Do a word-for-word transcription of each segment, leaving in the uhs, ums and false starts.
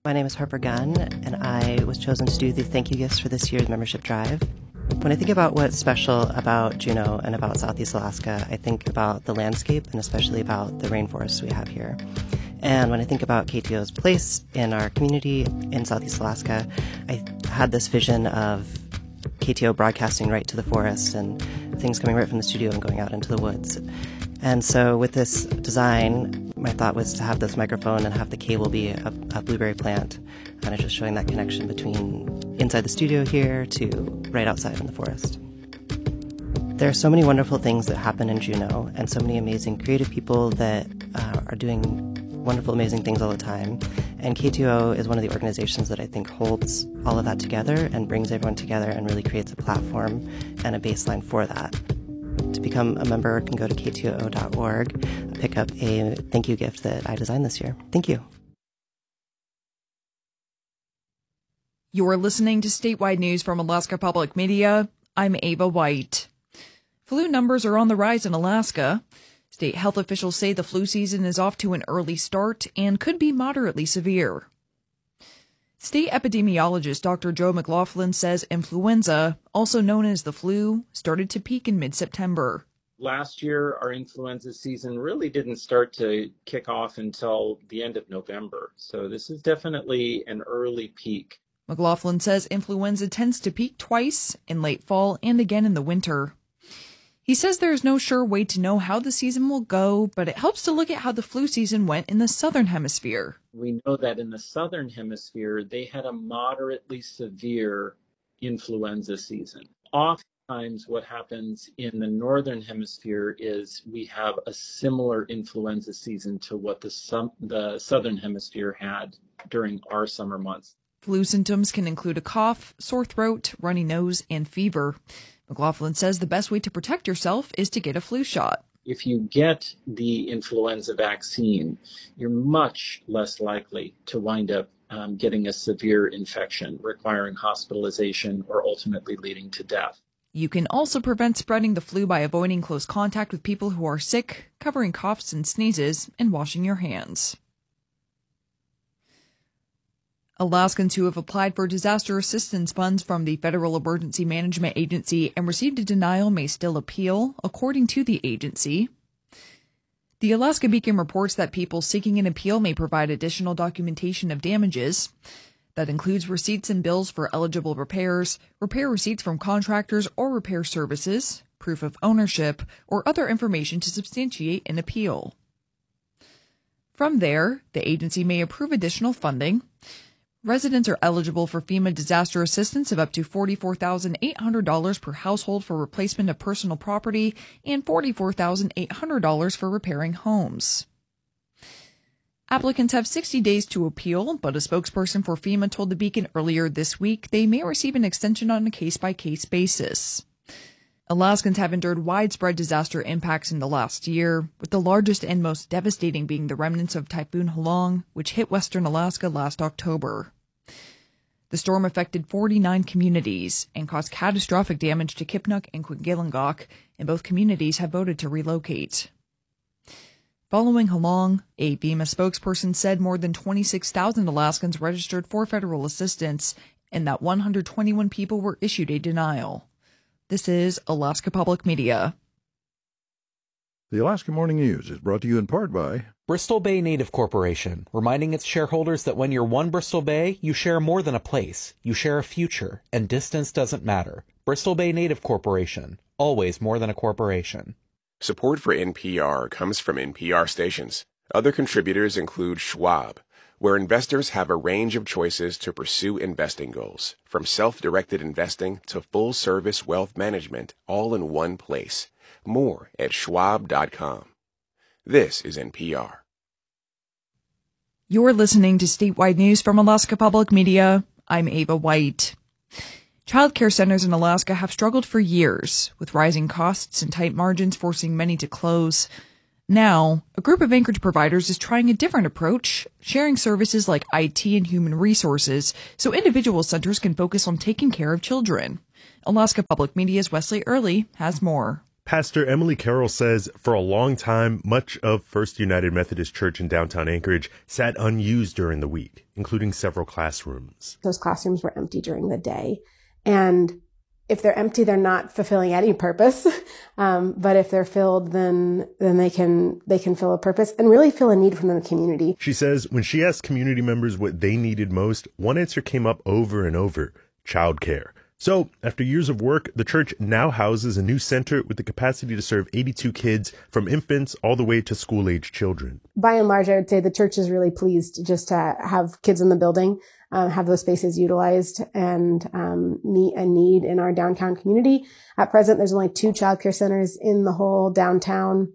My name is Harper Gunn, and I was chosen to do the thank you gifts for this year's membership drive. When I think about what's special about Juneau and about Southeast Alaska, I think about the landscape and especially about the rainforests we have here. And when I think about K T O's place in our community in Southeast Alaska, I had this vision of K T O broadcasting right to the forest and things coming right from the studio and going out into the woods. And so with this design, my thought was to have this microphone and have the cable be a, a blueberry plant, kind of just showing that connection between inside the studio here to right outside in the forest. There are so many wonderful things that happen in Juneau and so many amazing creative people that uh, are doing wonderful, amazing things all the time. And K T O is one of the organizations that I think holds all of that together and brings everyone together and really creates a platform and a baseline for that. To become a member, you can go to K T O dot org and pick up a thank you gift that I designed this year. Thank you. You're listening to statewide news from Alaska Public Media. I'm Ava White. Flu numbers are on the rise in Alaska. State health officials say the flu season is off to an early start and could be moderately severe. State epidemiologist Doctor Joe McLaughlin says influenza, also known as the flu, started to peak in mid-September. Last year, our influenza season really didn't start to kick off until the end of November. So this is definitely an early peak. McLaughlin says influenza tends to peak twice, in late fall and again in the winter. He says there is no sure way to know how the season will go, but it helps to look at how the flu season went in the southern hemisphere. We know that in the southern hemisphere, they had a moderately severe influenza season. Oftentimes what happens in the northern hemisphere is we have a similar influenza season to what the, sum- the southern hemisphere had during our summer months. Flu symptoms can include a cough, sore throat, runny nose, and fever. McLaughlin says the best way to protect yourself is to get a flu shot. If you get the influenza vaccine, you're much less likely to wind up um, getting a severe infection requiring hospitalization or ultimately leading to death. You can also prevent spreading the flu by avoiding close contact with people who are sick, covering coughs and sneezes, and washing your hands. Alaskans who have applied for disaster assistance funds from the Federal Emergency Management Agency and received a denial may still appeal, according to the agency. The Alaska Beacon reports that people seeking an appeal may provide additional documentation of damages. That includes receipts and bills for eligible repairs, repair receipts from contractors or repair services, proof of ownership, or other information to substantiate an appeal. From there, the agency may approve additional funding. Residents are eligible for FEMA disaster assistance of up to forty-four thousand eight hundred dollars per household for replacement of personal property and forty-four thousand eight hundred dollars for repairing homes. Applicants have sixty days to appeal, but a spokesperson for FEMA told the Beacon earlier this week they may receive an extension on a case-by-case basis. Alaskans have endured widespread disaster impacts in the last year, with the largest and most devastating being the remnants of Typhoon Halong, which hit western Alaska last October. The storm affected forty-nine communities and caused catastrophic damage to Kipnuk and Kwigillingok, and both communities have voted to relocate. Following Halong, a FEMA spokesperson said more than twenty-six thousand Alaskans registered for federal assistance and that one hundred twenty-one people were issued a denial. This is Alaska Public Media. The Alaska Morning News is brought to you in part by Bristol Bay Native Corporation, reminding its shareholders that when you're one Bristol Bay, you share more than a place. You share a future, and distance doesn't matter. Bristol Bay Native Corporation, always more than a corporation. Support for N P R comes from N P R stations. Other contributors include Schwab, where investors have a range of choices to pursue investing goals, from self-directed investing to full-service wealth management, all in one place. More at schwab dot com. This is N P R. You're listening to statewide news from Alaska Public Media. I'm Ava White. Child care centers in Alaska have struggled for years, with rising costs and tight margins forcing many to close. Now, a group of Anchorage providers is trying a different approach, sharing services like I T and human resources so individual centers can focus on taking care of children. Alaska Public Media's Wesley Early has more. Pastor Emily Carroll says for a long time, much of First United Methodist Church in downtown Anchorage sat unused during the week, including several classrooms. Those classrooms were empty during the day. And if they're empty, they're not fulfilling any purpose. Um, but if they're filled, then then they can they can fill a purpose and really fill a need from the community. She says when she asked community members what they needed most, one answer came up over and over: childcare. So, after years of work, the church now houses a new center with the capacity to serve eighty-two kids, from infants all the way to school-age children. By and large, I would say the church is really pleased just to have kids in the building, uh, have those spaces utilized, and um, meet a need in our downtown community. At present, there's only two childcare centers in the whole downtown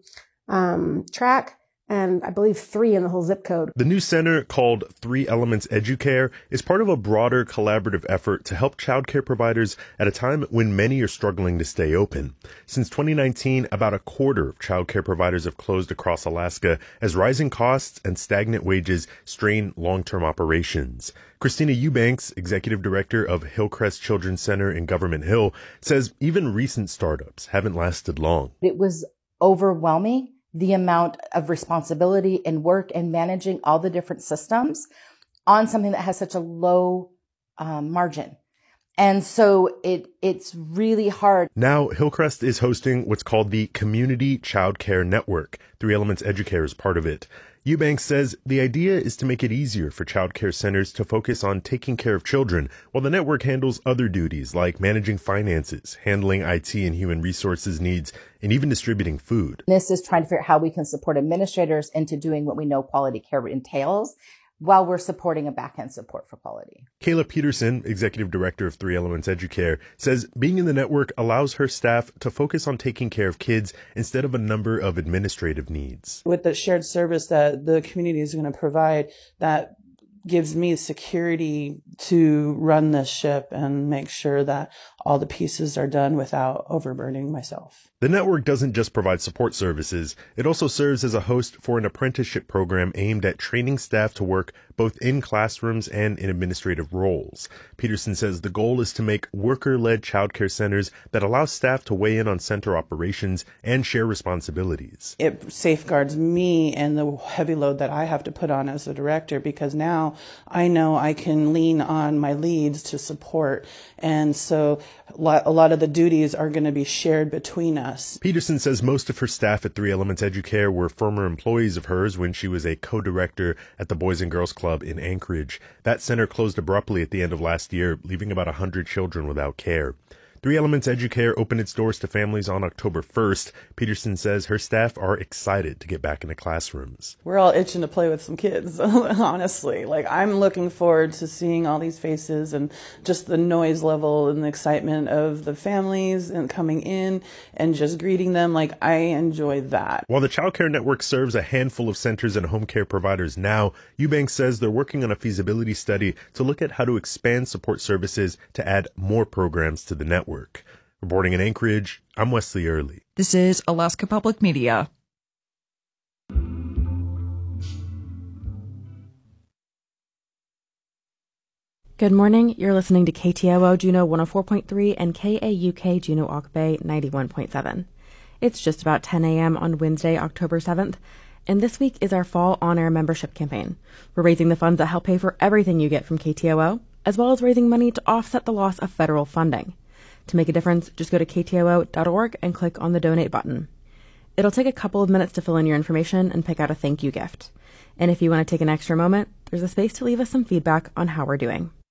um, track, and I believe three in the whole zip code. The new center, called Three Elements Educare, is part of a broader collaborative effort to help childcare providers at a time when many are struggling to stay open. Since twenty nineteen, about a quarter of childcare providers have closed across Alaska as rising costs and stagnant wages strain long-term operations. Christina Eubanks, executive director of Hillcrest Children's Center in Government Hill, says even recent startups haven't lasted long. It was overwhelming, the amount of responsibility and work and managing all the different systems on something that has such a low um, margin. And so it it's really hard. Now, Hillcrest is hosting what's called the Community Child Care Network. Three Elements Educare is part of it. Eubanks says the idea is to make it easier for child care centers to focus on taking care of children, while the network handles other duties like managing finances, handling I T and human resources needs, and even distributing food. This is trying to figure out how we can support administrators into doing what we know quality care entails, while we're supporting a back-end support for quality. Kayla Peterson, executive director of Three Elements Educare, says being in the network allows her staff to focus on taking care of kids instead of a number of administrative needs. With the shared service that the community is going to provide, that gives me security to run this ship and make sure that all the pieces are done without overburdening myself. The network doesn't just provide support services. It also serves as a host for an apprenticeship program aimed at training staff to work both in classrooms and in administrative roles. Peterson says the goal is to make worker-led childcare centers that allow staff to weigh in on center operations and share responsibilities. It safeguards me and the heavy load that I have to put on as a director, because now I know I can lean on my leads to support. And so a lot of the duties are going to be shared between us. Peterson says most of her staff at Three Elements Educare were former employees of hers when she was a co-director at the Boys and Girls Club in Anchorage. That center closed abruptly at the end of last year, leaving about one hundred children without care. Three Elements Educare opened its doors to families on October first. Peterson says her staff are excited to get back into classrooms. We're all itching to play with some kids, honestly. Like, I'm looking forward to seeing all these faces and just the noise level and the excitement of the families and coming in and just greeting them. Like, I enjoy that. While the Child Care Network serves a handful of centers and home care providers now, Eubanks says they're working on a feasibility study to look at how to expand support services to add more programs to the network. Reporting in Anchorage, I'm Wesley Early. This is Alaska Public Media. Good morning. You're listening to K T O O Juneau one oh four point three and K A U K Juneau Auk Bay ninety-one point seven. It's just about ten a.m. on Wednesday, October seventh, and this week is our Fall On-Air membership campaign. We're raising the funds that help pay for everything you get from K T O O, as well as raising money to offset the loss of federal funding. To make a difference, just go to K T O O dot org and click on the donate button. It'll take a couple of minutes to fill in your information and pick out a thank you gift. And if you want to take an extra moment, there's a space to leave us some feedback on how we're doing.